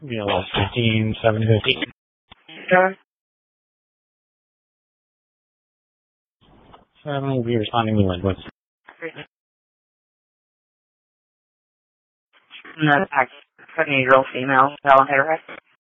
BLS 15750. Sure. 7 will be responding to Linwood. No, I couldn't girl, female, male, hetero.